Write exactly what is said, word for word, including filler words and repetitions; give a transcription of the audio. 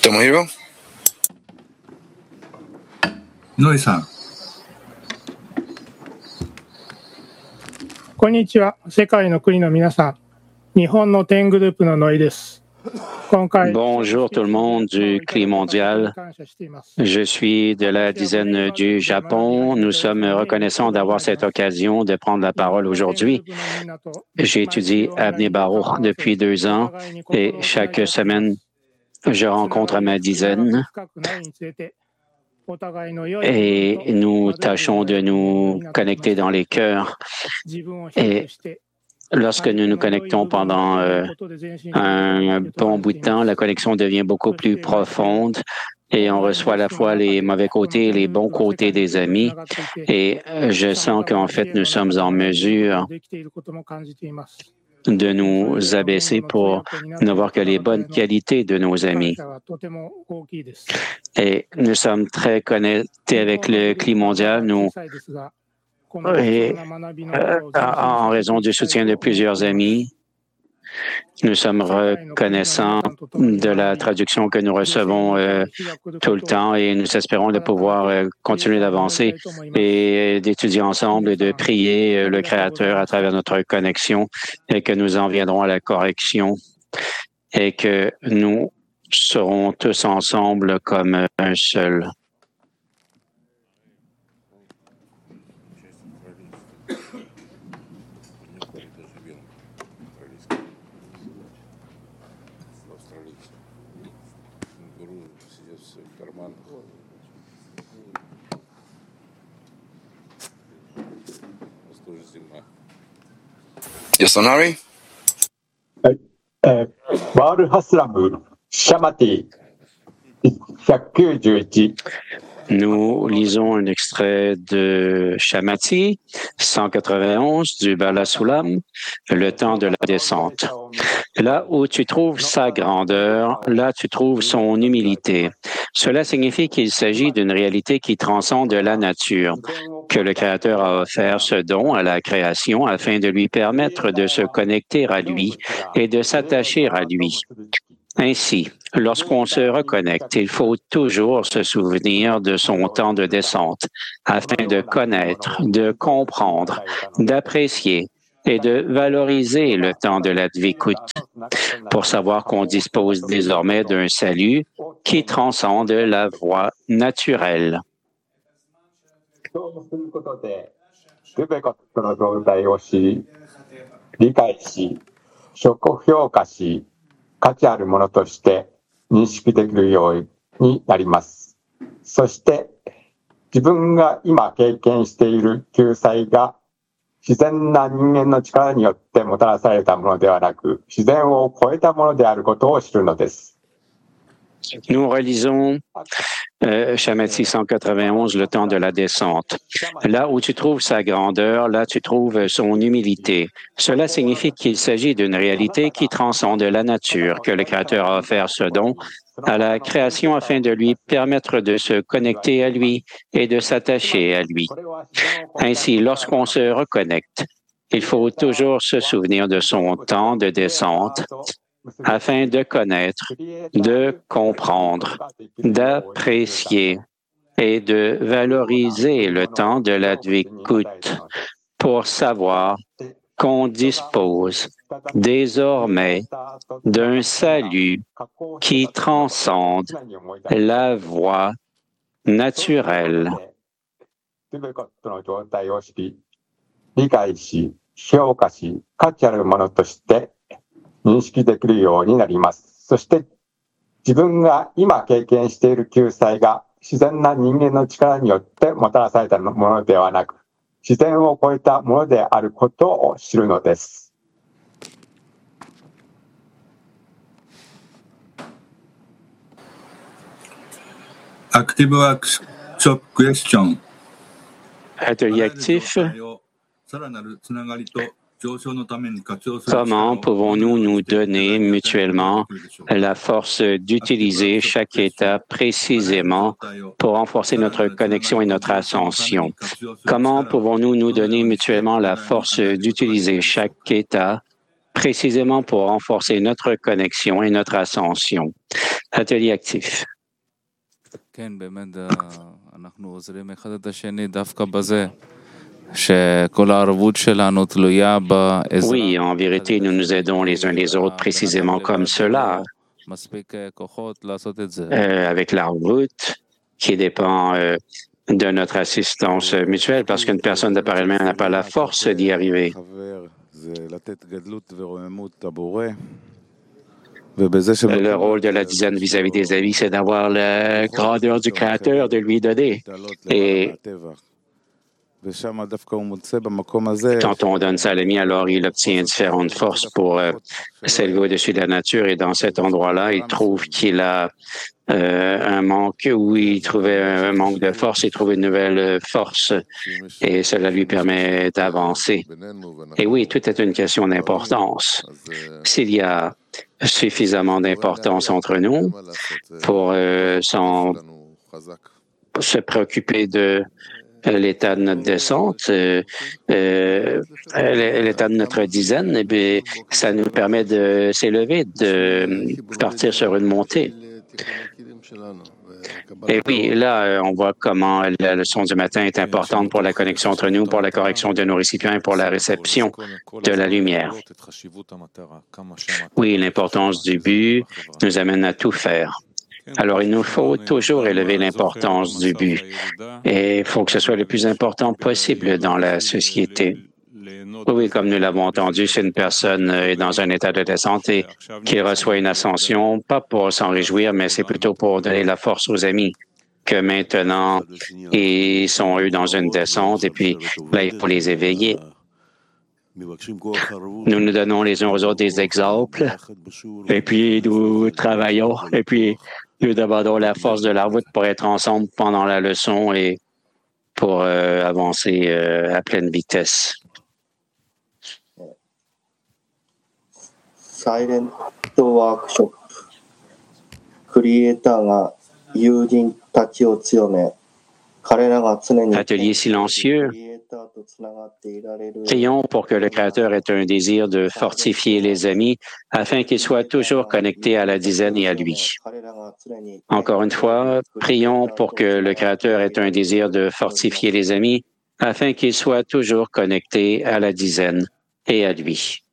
Tomohiro? Noe-san. こんにちは。世界の国の皆さん。日本のテングループのノイです。 Bonjour tout le monde du C L I mondial. Je suis de la dizaine du Japon. Nous sommes reconnaissants d'avoir cette occasion de prendre la parole aujourd'hui. J'ai étudié à Bnei-Baruch depuis deux ans et chaque semaine, je rencontre ma dizaine et nous tâchons de nous connecter dans les cœurs. Et lorsque nous nous connectons pendant euh, un bon bout de temps, la connexion devient beaucoup plus profonde et on reçoit à la fois les mauvais côtés et les bons côtés des amis. Et je sens qu'en fait, nous sommes en mesure de nous abaisser pour ne voir que les bonnes qualités de nos amis. Et nous sommes très connectés avec le C L I mondial. Nous Et euh, en raison du soutien de plusieurs amis, nous sommes reconnaissants de la traduction que nous recevons euh, tout le temps et nous espérons de pouvoir euh, continuer d'avancer et d'étudier ensemble et de prier euh, le Créateur à travers notre connexion et que nous en viendrons à la correction et que nous serons tous ensemble comme un seul. Yasunari? はい。えー、ワールハスラム、シャマティ、ひゃくきゅうじゅういち。 Nous lisons un extrait de Shamati, cent quatre-vingt-onze, du Bala Sulam, le temps de la descente. Là où tu trouves sa grandeur, là tu trouves son humilité. Cela signifie qu'il s'agit d'une réalité qui transcende la nature, que le Créateur a offert ce don à la création afin de lui permettre de se connecter à lui et de s'attacher à lui. Ainsi, lorsqu'on se reconnecte, il faut toujours se souvenir de son temps de descente afin de connaître, de comprendre, d'apprécier et de valoriser le temps de la Dvikut pour savoir qu'on dispose désormais d'un salut qui transcende la voie naturelle. 価値あるものとして認識できるようになります。そして、自分が今経験している救済が自然な人間の力によってもたらされたものではなく、自然を超えたものであることを知るのです。 Nous relisons euh, Shamati cent quatre-vingt-onze, le temps de la descente. Là où tu trouves sa grandeur, là tu trouves son humilité. Cela signifie qu'il s'agit d'une réalité qui transcende la nature, que le Créateur a offert ce don à la création afin de lui permettre de se connecter à lui et de s'attacher à lui. Ainsi, lorsqu'on se reconnecte, il faut toujours se souvenir de son temps de descente afin de connaître, de comprendre, d'apprécier et de valoriser le temps de la Dvikut pour savoir qu'on dispose désormais d'un salut qui transcende la voie naturelle. 認識できるようになります。そして、自分が今経験している救済が自然な人間の力によってもたらされたものではなく、自然を超えたものであることを知るのです。 アクティブワークショップクエスチョン。 Atelier actif. Comment pouvons-nous nous donner mutuellement la force d'utiliser chaque état précisément pour renforcer notre connexion et notre ascension? Comment pouvons-nous nous donner mutuellement la force d'utiliser chaque état précisément pour renforcer notre connexion et notre ascension? Atelier actif. Oui, en vérité, nous nous aidons les uns les autres précisément comme cela, euh, avec la route qui dépend euh, de notre assistance mutuelle parce qu'une personne de par elle-même n'a pas la force d'y arriver. Le rôle de la dizaine vis-à-vis des amis, c'est d'avoir la grandeur du Créateur, de lui donner. Et quand on donne ça à l'ami, alors il obtient différentes forces pour euh, s'élever au-dessus de la nature. Et dans cet endroit-là, il trouve qu'il a euh, un manque, où il trouvait un manque de force, il trouve une nouvelle force. Et cela lui permet d'avancer. Et oui, tout est une question d'importance. S'il y a suffisamment d'importance entre nous pour euh, se préoccuper de l'état de notre descente, euh, euh, l'état de notre dizaine, eh bien, ça nous permet de s'élever, de partir sur une montée. Et oui, là, on voit comment la leçon du matin est importante pour la connexion entre nous, pour la correction de nos récipients et pour la réception de la lumière. Oui, l'importance du but nous amène à tout faire. Alors, il nous faut toujours élever l'importance du but et il faut que ce soit le plus important possible dans la société. Oui, oui, comme nous l'avons entendu, si une personne est dans un état de descente et qu'il reçoit une ascension, pas pour s'en réjouir, mais c'est plutôt pour donner la force aux amis que maintenant, ils sont eux dans une descente et puis là, il faut les éveiller. Nous nous donnons les uns aux autres des exemples et puis nous travaillons et puis nous demandons la force de la route pour être ensemble pendant la leçon et pour euh, avancer euh, à pleine vitesse. Silent Workshop. Creator が友人たちを強め、彼らが常に Atelier silencieux. Prions pour que le Créateur ait un désir de fortifier les amis afin qu'ils soient toujours connectés à la dizaine et à lui. Encore une fois, prions pour que le Créateur ait un désir de fortifier les amis afin qu'ils soient toujours connectés à la dizaine et à lui.